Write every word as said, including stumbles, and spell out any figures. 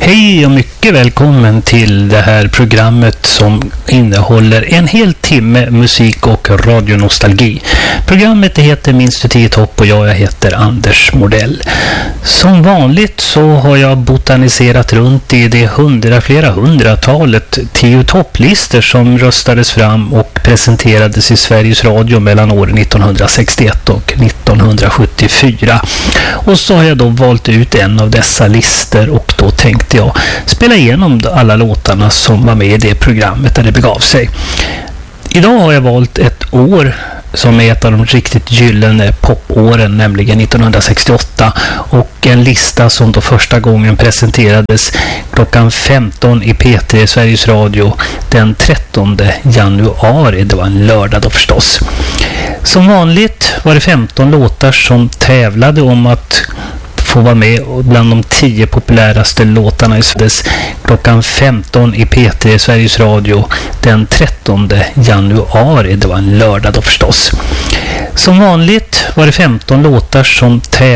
Hej och mycket välkommen till det här programmet som innehåller en hel timme musik och radionostalgi. Programmet heter Minst för tio topp och jag, jag heter Anders Mordell. Som vanligt så har jag botaniserat runt i det hundra, flera hundratalet tio topplistor som röstades fram och presenterades i Sveriges Radio mellan åren nittonhundrasextioett och nittonhundrasjuttiofyra. Och så har jag då valt ut en av dessa listor och då tänkte jag spela igenom alla låtarna som var med i det programmet där det begav sig. Idag har jag valt ett år som är ett av de riktigt gyllene popåren, nämligen nittonhundrasextioåtta, och en lista som då första gången presenterades klockan femton i P tre Sveriges Radio den trettonde januari. Det var en lördag då förstås. Som vanligt var det femton låtar som tävlade om att få vara med bland de tio populäraste låtarna i Sveriges klockan femton i P tre Sveriges Radio den trettonde januari. Det var en lördag då förstås. Som vanligt var det femton låtar som tävlade